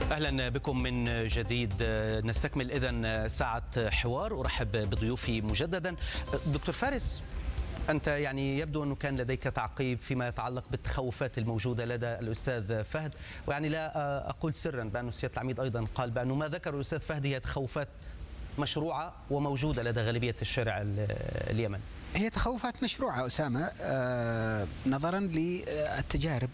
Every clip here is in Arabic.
أهلا بكم من جديد. نستكمل إذن ساعة حوار. أرحب بضيوفي مجددا. دكتور فارس، أنت يعني يبدو أنه كان لديك تعقيب فيما يتعلق بالتخوفات الموجودة لدى الأستاذ فهد، ويعني لا أقول سرا بأن سيادة العميد أيضا قال بأنه ما ذكر الأستاذ فهد هي تخوفات مشروعة وموجودة لدى غالبية الشارع اليمني. هي تخوفات مشروعة أسامة، نظرا للتجارب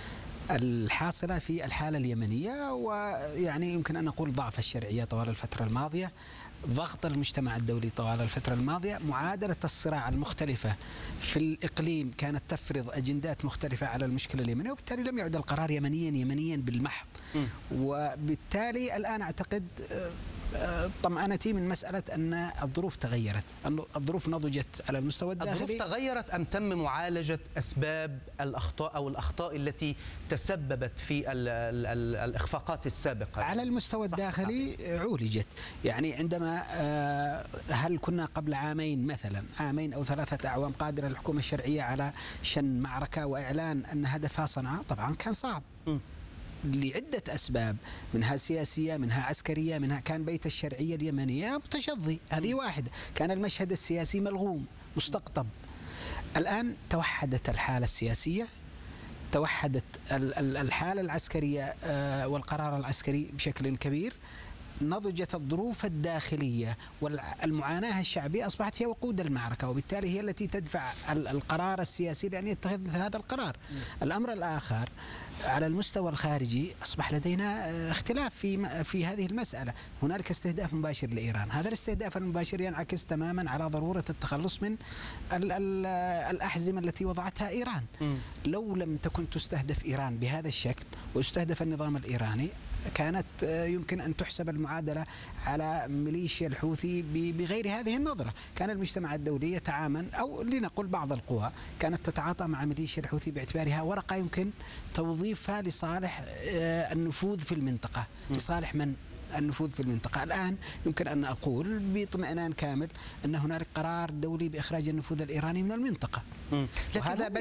الحاصلة في الحالة اليمنية، ويعني يمكن أن نقول ضعف الشرعية طوال الفترة الماضية، ضغط المجتمع الدولي طوال الفترة الماضية، معادلة الصراع المختلفة في الإقليم كانت تفرض أجندات مختلفة على المشكلة اليمنية، وبالتالي لم يعد القرار يمنيا بالمحض. وبالتالي الآن أعتقد طمأنتي من مسألة أن الظروف تغيرت، الظروف نضجت على المستوى الداخلي. الظروف تغيرت أم تم معالجة أسباب الأخطاء أو الأخطاء التي تسببت في الإخفاقات السابقة؟ على المستوى الداخلي عولجت. يعني عندما هل كنا قبل عامين مثلا، عامين أو 3 أعوام، قادرة الحكومة الشرعية على شن معركة وإعلان أن هدفها صنعاء؟ طبعا كان صعب لعدة أسباب، منها سياسية، منها عسكرية، منها كان بيت الشرعية اليمنية متشظي، هذه واحدة، كان المشهد السياسي ملغوم مستقطب. الآن توحدت الحالة السياسية، توحدت الحالة العسكرية والقرار العسكري بشكل كبير، نضجت الظروف الداخلية، والمعاناة الشعبية أصبحت هي وقود المعركة، وبالتالي هي التي تدفع القرار السياسي لأن يتخذ مثل هذا القرار. الأمر الآخر على المستوى الخارجي أصبح لدينا اختلاف في هذه المسألة. هنالك استهداف مباشر لإيران، هذا الاستهداف المباشر ينعكس تماما على ضرورة التخلص من الأحزمة التي وضعتها إيران. لو لم تكن تستهدف إيران بهذا الشكل ويستهدف النظام الإيراني، كانت يمكن أن تحسب المعادلة على ميليشيا الحوثي بغير هذه النظرة. كان المجتمع الدولي يتعامل، أو لنقل بعض القوى كانت تتعاطى مع ميليشيا الحوثي باعتبارها ورقة يمكن توظيفها لصالح النفوذ في المنطقة. لصالح من؟ النفوذ في المنطقة. الآن يمكن أن أقول باطمئنان كامل أن هنالك قرار دولي بإخراج النفوذ الإيراني من المنطقة، وهذا